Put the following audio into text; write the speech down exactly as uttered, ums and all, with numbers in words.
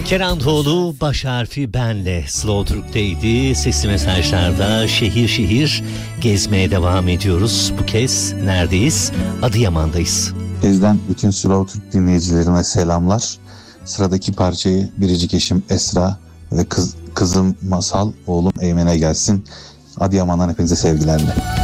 Kenan Doğulu baş harfi benle Slow Türk'teydi. Sesli mesajlarda şehir şehir gezmeye devam ediyoruz. Bu kez neredeyiz? Adıyaman'dayız. Bizden bütün Slow Türk dinleyicilerine selamlar. Sıradaki parçayı biricik eşim Esra ve kız, kızım Masal, oğlum Eymen'e gelsin. Adıyaman'dan hepinize sevgilerle.